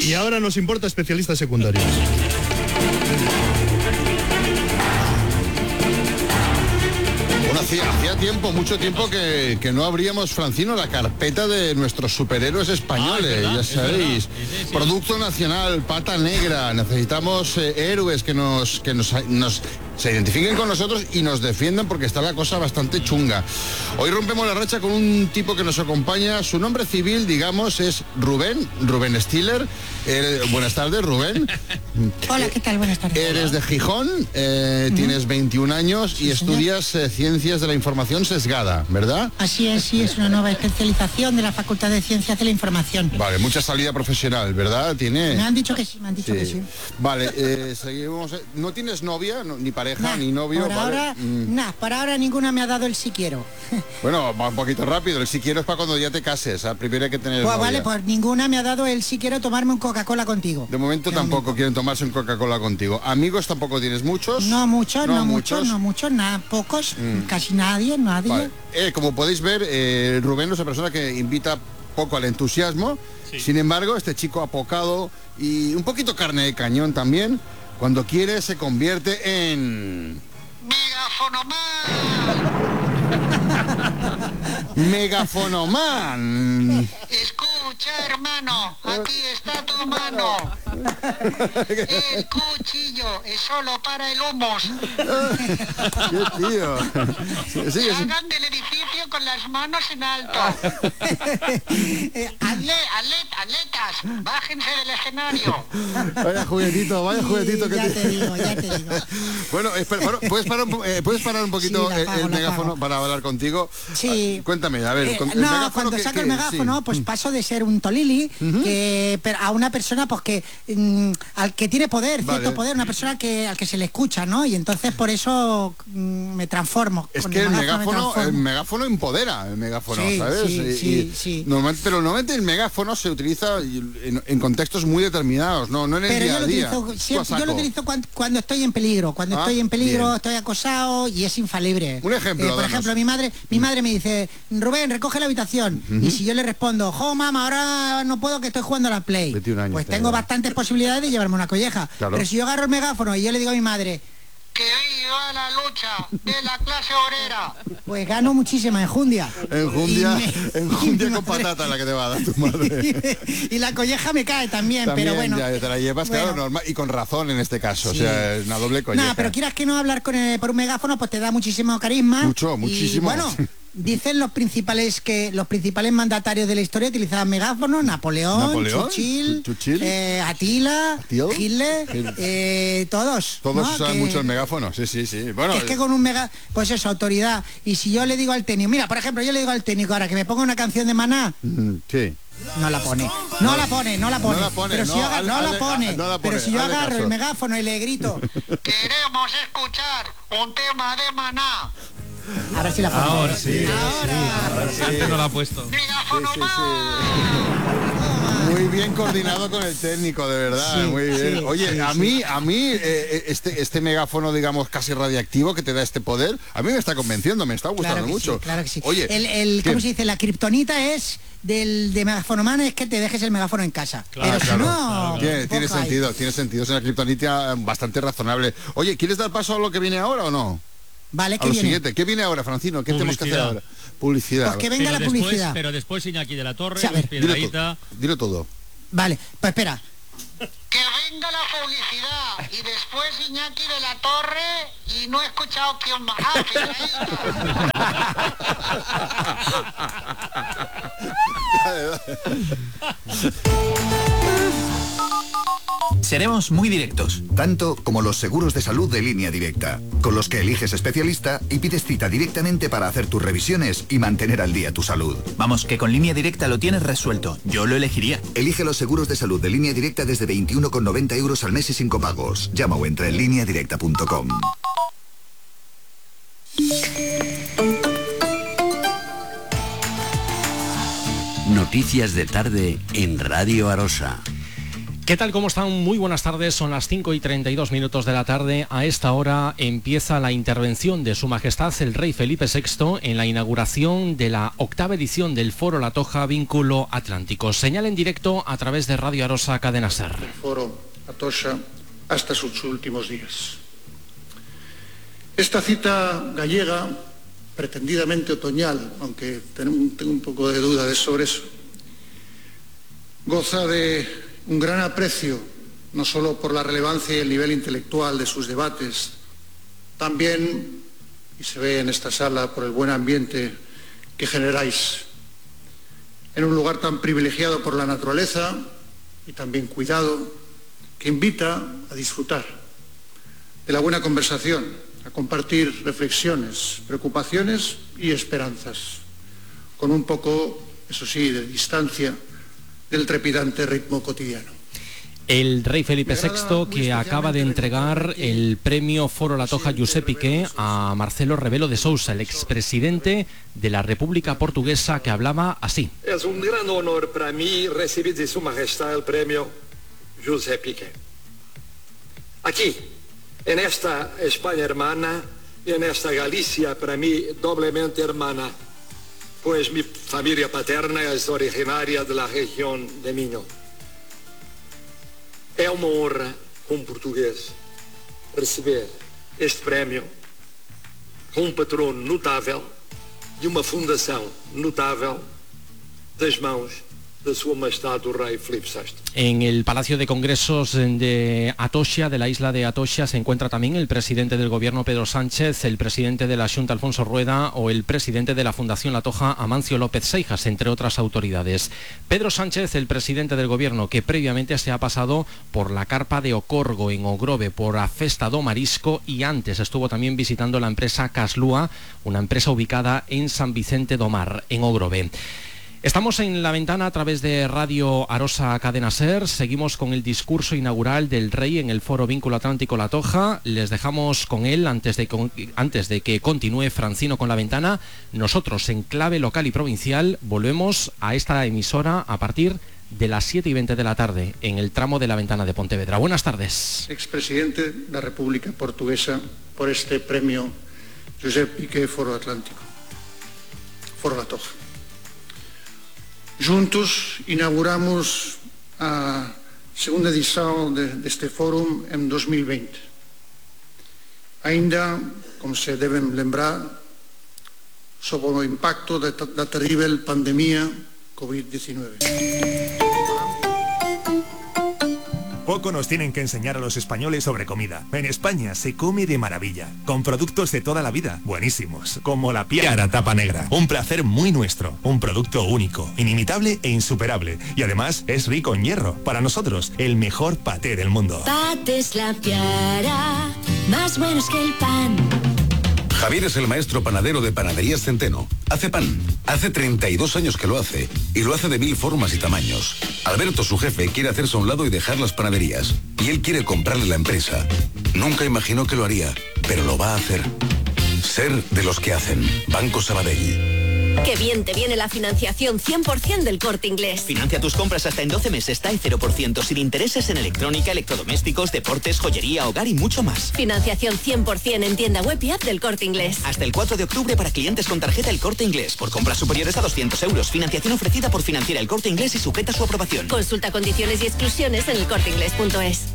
Y ahora nos importa especialistas secundarios. Bueno, hacía tiempo, mucho tiempo que no abríamos, Francino, la carpeta de nuestros superhéroes españoles, ya sabéis. Sí. Producto nacional, pata negra. Necesitamos héroes que se identifiquen con nosotros y nos defiendan, porque está la cosa bastante chunga. Hoy rompemos la racha con un tipo que nos acompaña. Su nombre civil, digamos, es Rubén Stiller. Buenas tardes, Rubén. Hola, ¿qué tal? Buenas tardes. Eres de Gijón, tienes 21 años y estudias Ciencias de la Información Sesgada, ¿verdad? Así es, sí, es una nueva especialización de la Facultad de Ciencias de la Información. Vale, mucha salida profesional, ¿verdad? ¿Tiene? Me han dicho que sí, me han dicho que sí. Vale, seguimos. ¿No tienes novia, ni pareja, ni novio? Por ahora ninguna me ha dado el si quiero. Bueno, va un poquito rápido. El si quiero es para cuando ya te cases. Primero hay que tener novia. Vale, pues ninguna me ha dado el si quiero tomarme un Coca-Cola contigo. De momento tampoco quieren tomarse un Coca-Cola contigo. ¿Amigos tampoco tienes muchos? No muchos, nada, pocos, casi nadie. Vale. Como podéis ver, Rubén es una persona que invita poco al entusiasmo. Sí. Sin embargo, este chico apocado y un poquito carne de cañón también, cuando quiere se convierte en... ¡Megafonoman! Escucha, hermano, aquí está tu mano. El cuchillo es solo para el humus. ¡Qué tío! Sí, hagan del edificio con las manos en alto. Atletas, bájense del escenario. Vaya juguetito que ya te digo. Bueno, espera, ¿puedes parar un poquito el megáfono para hablar contigo? Sí. Cuéntame, a ver. Cuando saco el megáfono, pues paso de ser un tolili a una persona pues que al que tiene poder, cierto poder, una persona al que se le escucha, ¿no? Y entonces por eso me transformo. Es que el megáfono empodera, ¿sabes? Sí. Pero normalmente el megáfono se utiliza en contextos muy determinados, no en el día a día. Yo lo utilizo cuando estoy en peligro, estoy acosado y es infalible. Un ejemplo. Por ejemplo, mi madre me dice, Rubén, recoge la habitación. Y si yo le respondo, mamá, ahora no puedo que estoy jugando a la Play, pues tengo bastantes posibilidades de llevarme una colleja. Claro. Pero si yo agarro el megáfono y yo le digo a mi madre, ¡que viva la lucha de la clase obrera! Pues gano muchísima enjundia. Enjundia con patata la que te va a dar tu madre. Y la colleja me cae también, pero bueno. Ya te la llevas, claro, normal, y con razón en este caso, o sea, es una doble colleja. No, pero quieras que no hablar por un megáfono, pues te da muchísimo carisma. Muchísimo. Y, bueno, dicen los principales mandatarios de la historia utilizaban megáfonos: Napoleón, Churchill, Atila, Hitler, todos. Todos usaban mucho el megáfono, sí. Bueno, es que con un pues eso, autoridad. Y si yo le digo al técnico, mira, por ejemplo, yo le digo al técnico ahora que me ponga una canción de Maná. Sí. No la pone. Pero si yo agarro el megáfono y le grito, queremos escuchar un tema de Maná. Ahora sí la pone. Ahora sí. Antes no la ha puesto. Muy bien coordinado con el técnico, de verdad, muy bien. Oye, a mí este megáfono, digamos, casi radiactivo que te da este poder, a mí me está convenciendo, me está gustando mucho. Claro que sí. Oye, ¿cómo se dice? La kriptonita es de megafonoman, es que te dejes el megáfono en casa. Claro, pero si no... Tiene sentido, es una kriptonita bastante razonable. Oye, ¿quieres dar paso a lo que viene ahora o no? Vale, ¿qué viene? Siguiente. ¿Qué viene ahora, Francino? ¿Qué tenemos que hacer ahora? Publicidad. Pues que venga la publicidad. Pero después Iñaki de la Torre, Piedradita. Dilo todo. Vale, pues espera. Que venga la publicidad y después Iñaki de la Torre y no he escuchado quién más. Seremos muy directos. Tanto como los seguros de salud de Línea Directa, con los que eliges especialista y pides cita directamente para hacer tus revisiones y mantener al día tu salud. Vamos, que con Línea Directa lo tienes resuelto. Yo lo elegiría. Elige los seguros de salud de Línea Directa desde 21,90 € al mes y sin copagos. Llama o entra en lineadirecta.com. Noticias de tarde en Radio Arosa. ¿Qué tal? ¿Cómo están? Muy buenas tardes. Son las 5:32 de la tarde. A esta hora empieza la intervención de Su Majestad el Rey Felipe VI en la inauguración de la 8ª edición del Foro La Toja Vínculo Atlántico. Señal en directo a través de Radio Arosa Cadena Ser. El Foro Atocha hasta sus últimos días. Esta cita gallega, pretendidamente otoñal, aunque tengo un poco de duda sobre eso, goza de un gran aprecio, no solo por la relevancia y el nivel intelectual de sus debates, también, y se ve en esta sala, por el buen ambiente que generáis. En un lugar tan privilegiado por la naturaleza y también cuidado, que invita a disfrutar de la buena conversación, a compartir reflexiones, preocupaciones y esperanzas, con un poco, eso sí, de distancia del trepidante ritmo cotidiano. El Rey Felipe VI, que acaba de entregar el premio Foro La Toja Josep Piqué a Marcelo Rebelo de Sousa, el expresidente de la República Portuguesa, que hablaba así. Es un gran honor para mí recibir de Su Majestad el premio Josep Piqué. Aquí, en esta España hermana y en esta Galicia para mí doblemente hermana, pues mi familia paterna es originaria de la región de Minho. É uma honra, como português, receber este prémio com um patrono notável e uma fundação notável das mãos de Su Majestad el Rey Felipe VI. En el Palacio de Congresos de Atocha, de la isla de Atocha, se encuentra también el presidente del Gobierno, Pedro Sánchez, el presidente de la Xunta, Alfonso Rueda, o el presidente de la Fundación La Toja, Amancio López Seijas, entre otras autoridades. Pedro Sánchez, el presidente del Gobierno, que previamente se ha pasado por la carpa de Ocorgo, en Ogrove, por a Festa do Marisco, y antes estuvo también visitando la empresa Caslúa, una empresa ubicada en San Vicente do Mar, en Ogrove. Estamos en La Ventana a través de Radio Arosa Cadena Ser. Seguimos con el discurso inaugural del Rey en el Foro Vínculo Atlántico La Toja. Les dejamos con él antes de que continúe Francino con La Ventana. Nosotros, en clave local y provincial, volvemos a esta emisora a partir de las 7:20 de la tarde en el tramo de La Ventana de Pontevedra. Buenas tardes. Expresidente de la República Portuguesa, por este premio Josep Piqué Foro Atlántico, Foro La Toja. Juntos inauguramos a segunda edición deste fórum en 2020. Ainda, como se deben lembrar, sob o impacto da terrível pandemia COVID-19. Poco nos tienen que enseñar a los españoles sobre comida. En España se come de maravilla, con productos de toda la vida, buenísimos, como la piara tapa negra. Un placer muy nuestro, un producto único, inimitable e insuperable. Y además es rico en hierro. Para nosotros, el mejor paté del mundo. Patés La Piara, más buenos que el pan. Javier es el maestro panadero de Panaderías Centeno. Hace pan. Hace 32 años que lo hace. Y lo hace de 1000 formas y tamaños. Alberto, su jefe, quiere hacerse a un lado y dejar las panaderías. Y él quiere comprarle la empresa. Nunca imaginó que lo haría, pero lo va a hacer. Ser de los que hacen. Banco Sabadell. Qué bien te viene la financiación 100% del Corte Inglés. Financia tus compras hasta en 12 meses, está en 0%, sin intereses en electrónica, electrodomésticos, deportes, joyería, hogar y mucho más. Financiación 100% en tienda web y app del Corte Inglés. Hasta el 4 de octubre para clientes con tarjeta El Corte Inglés. Por compras superiores a 200 euros. Financiación ofrecida por Financiera El Corte Inglés y sujeta a su aprobación. Consulta condiciones y exclusiones en elcorteinglés.es.